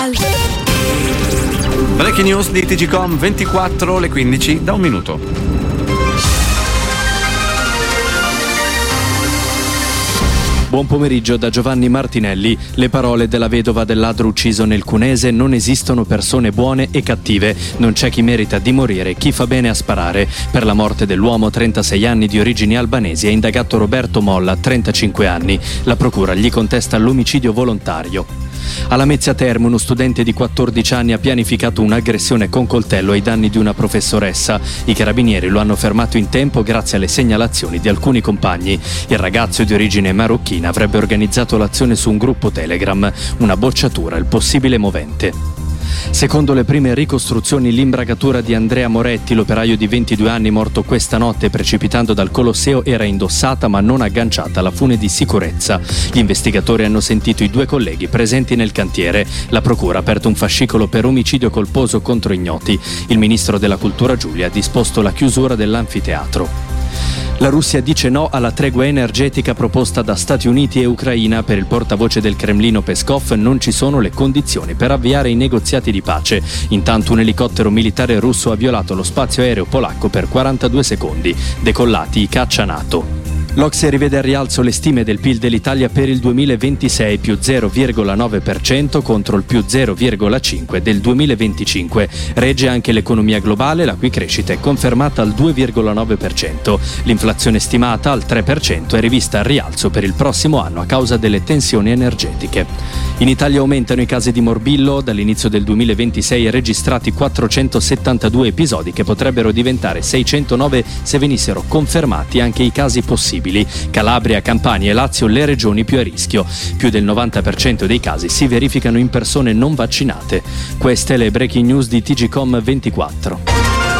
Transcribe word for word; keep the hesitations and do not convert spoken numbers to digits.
Breaking news di T G Com ventiquattro, le quindici da un minuto. Buon pomeriggio da Giovanni Martinelli. Le parole della vedova del ladro ucciso nel Cunese: non esistono persone buone e cattive, non c'è chi merita di morire, chi fa bene a sparare. Per la morte dell'uomo, trentasei anni, di origini albanesi, è indagato Roberto Molla, trentacinque anni. La procura gli contesta l'omicidio volontario. A Lamezia Terme uno studente di quattordici anni ha pianificato un'aggressione con coltello ai danni di una professoressa. I carabinieri lo hanno fermato in tempo grazie alle segnalazioni di alcuni compagni. Il ragazzo di origine marocchina avrebbe organizzato l'azione su un gruppo Telegram. Una bocciatura, il possibile movente. Secondo le prime ricostruzioni, l'imbragatura di Andrea Moretti, l'operaio di ventidue anni morto questa notte precipitando dal Colosseo, era indossata ma non agganciata alla fune di sicurezza. Gli investigatori hanno sentito i due colleghi presenti nel cantiere. La procura ha aperto un fascicolo per omicidio colposo contro ignoti. Il ministro della Cultura Giulia ha disposto la chiusura dell'anfiteatro. La Russia dice no alla tregua energetica proposta da Stati Uniti e Ucraina. Per il portavoce del Cremlino Peskov non ci sono le condizioni per avviare i negoziati di pace. Intanto un elicottero militare russo ha violato lo spazio aereo polacco per quarantadue secondi. Decollati i caccia NATO. L'Ocse rivede al rialzo le stime del P I L dell'Italia per il duemilaventisei, più zero virgola nove per cento contro il più zero virgola cinque per cento del duemilaventicinque. Regge anche l'economia globale, la cui crescita è confermata al due virgola nove per cento. L'inflazione stimata al tre per cento è rivista al rialzo per il prossimo anno a causa delle tensioni energetiche. In Italia aumentano i casi di morbillo. Dall'inizio del duemilaventisei registrati quattrocentosettantadue episodi che potrebbero diventare seicentonove se venissero confermati anche i casi possibili. Calabria, Campania e Lazio le regioni più a rischio. Più del novanta per cento dei casi si verificano in persone non vaccinate. Queste le breaking news di T G Com ventiquattro.